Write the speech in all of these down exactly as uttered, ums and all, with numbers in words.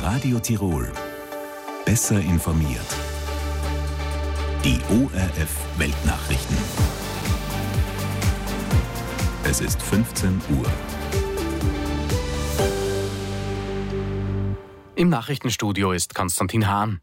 Radio Tirol. Besser informiert. Die O R F Weltnachrichten. Es ist fünfzehn Uhr. Im Nachrichtenstudio ist Konstantin Hahn.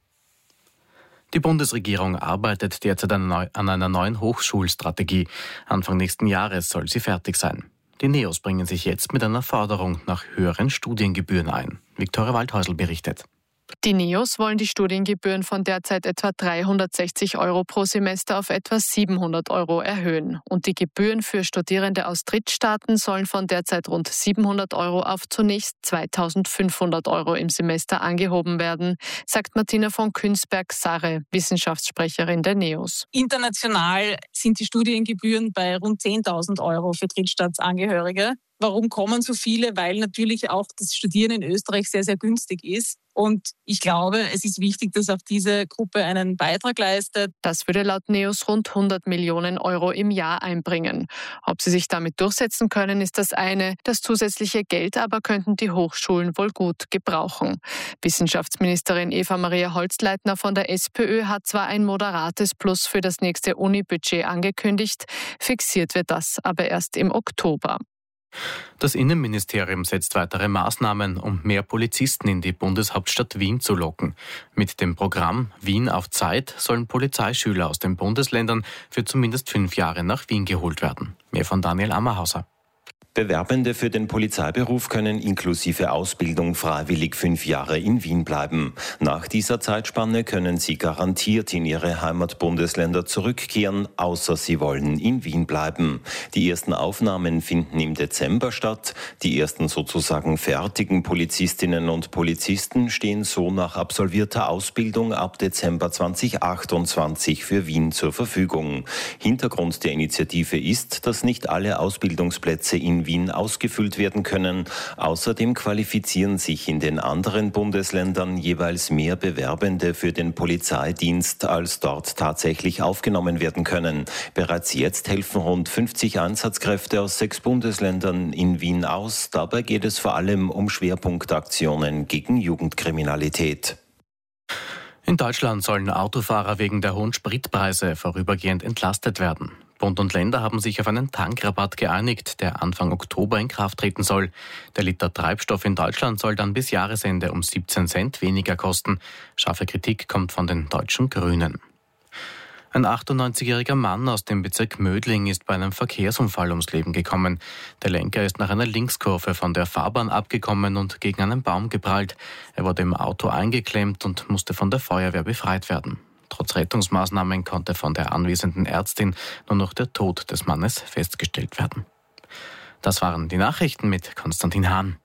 Die Bundesregierung arbeitet derzeit an einer neuen Hochschulstrategie. Anfang nächsten Jahres soll sie fertig sein. Die NEOS bringen sich jetzt mit einer Forderung nach höheren Studiengebühren ein. Viktoria Waldhäusl berichtet. Die NEOS wollen die Studiengebühren von derzeit etwa dreihundertsechzig Euro pro Semester auf etwa siebenhundert Euro erhöhen. Und die Gebühren für Studierende aus Drittstaaten sollen von derzeit rund siebenhundert Euro auf zunächst zweitausendfünfhundert Euro im Semester angehoben werden, sagt Martina von Künzberg-Sarre, Wissenschaftssprecherin der NEOS. International sind die Studiengebühren bei rund zehntausend Euro für Drittstaatsangehörige. Warum kommen so viele? Weil natürlich auch das Studieren in Österreich sehr, sehr günstig ist. Und ich glaube, es ist wichtig, dass auch diese Gruppe einen Beitrag leistet. Das würde laut NEOS rund hundert Millionen Euro im Jahr einbringen. Ob sie sich damit durchsetzen können, ist das eine. Das zusätzliche Geld aber könnten die Hochschulen wohl gut gebrauchen. Wissenschaftsministerin Eva-Maria Holzleitner von der SPÖ hat zwar ein moderates Plus für das nächste Uni-Budget angekündigt, fixiert wird das aber erst im Oktober. Das Innenministerium setzt weitere Maßnahmen, um mehr Polizisten in die Bundeshauptstadt Wien zu locken. Mit dem Programm Wien auf Zeit sollen Polizeischüler aus den Bundesländern für zumindest fünf Jahre nach Wien geholt werden. Mehr von Daniel Ammerhauser. Bewerbende für den Polizeiberuf können inklusive Ausbildung freiwillig fünf Jahre in Wien bleiben. Nach dieser Zeitspanne können sie garantiert in ihre Heimatbundesländer zurückkehren, außer sie wollen in Wien bleiben. Die ersten Aufnahmen finden im Dezember statt. Die ersten sozusagen fertigen Polizistinnen und Polizisten stehen so nach absolvierter Ausbildung ab Dezember zweitausendachtundzwanzig für Wien zur Verfügung. Hintergrund der Initiative ist, dass nicht alle Ausbildungsplätze in Wien ausgefüllt werden können. Außerdem qualifizieren sich in den anderen Bundesländern jeweils mehr Bewerbende für den Polizeidienst, als dort tatsächlich aufgenommen werden können. Bereits jetzt helfen rund fünfzig Einsatzkräfte aus sechs Bundesländern in Wien aus. Dabei geht es vor allem um Schwerpunktaktionen gegen Jugendkriminalität. In Deutschland sollen Autofahrer wegen der hohen Spritpreise vorübergehend entlastet werden. Bund und Länder haben sich auf einen Tankrabatt geeinigt, der Anfang Oktober in Kraft treten soll. Der Liter Treibstoff in Deutschland soll dann bis Jahresende um siebzehn Cent weniger kosten. Scharfe Kritik kommt von den deutschen Grünen. Ein achtundneunzigjähriger Mann aus dem Bezirk Mödling ist bei einem Verkehrsunfall ums Leben gekommen. Der Lenker ist nach einer Linkskurve von der Fahrbahn abgekommen und gegen einen Baum geprallt. Er wurde im Auto eingeklemmt und musste von der Feuerwehr befreit werden. Trotz Rettungsmaßnahmen konnte von der anwesenden Ärztin nur noch der Tod des Mannes festgestellt werden. Das waren die Nachrichten mit Konstantin Hahn.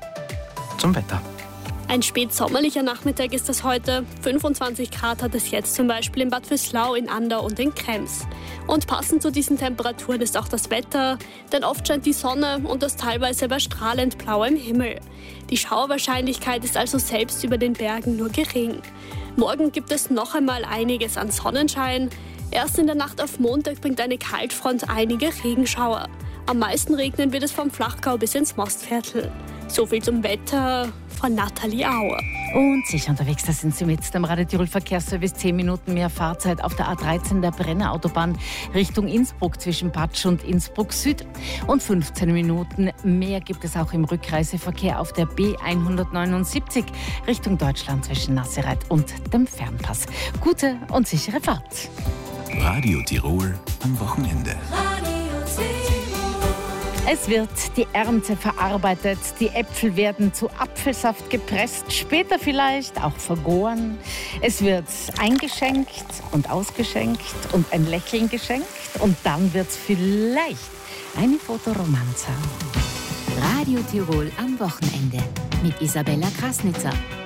Zum Wetter. Ein spätsommerlicher Nachmittag ist das heute. fünfundzwanzig Grad hat es jetzt zum Beispiel in Bad Vöslau, in Andau und in Krems. Und passend zu diesen Temperaturen ist auch das Wetter, denn oft scheint die Sonne und das teilweise bei strahlend blauem Himmel. Die Schauerwahrscheinlichkeit ist also selbst über den Bergen nur gering. Morgen gibt es noch einmal einiges an Sonnenschein. Erst in der Nacht auf Montag bringt eine Kaltfront einige Regenschauer. Am meisten regnen wird es vom Flachgau bis ins Mostviertel. So viel zum Wetter von Nathalie Auer. Und sicher unterwegs, da sind Sie mit dem Radio Tirol Verkehrsservice. Zehn Minuten mehr Fahrzeit auf der A dreizehn der Brennerautobahn Richtung Innsbruck zwischen Patsch und Innsbruck Süd. Und fünfzehn Minuten mehr gibt es auch im Rückreiseverkehr auf der B hundertneunundsiebzig Richtung Deutschland zwischen Nassereit und dem Fernpass. Gute und sichere Fahrt. Radio Tirol am Wochenende. Es wird die Ernte verarbeitet, die Äpfel werden zu Apfelsaft gepresst, später vielleicht auch vergoren. Es wird eingeschenkt und ausgeschenkt und ein Lächeln geschenkt und dann wird es vielleicht eine Fotoromanza. Radio Tirol am Wochenende mit Isabella Krasnitzer.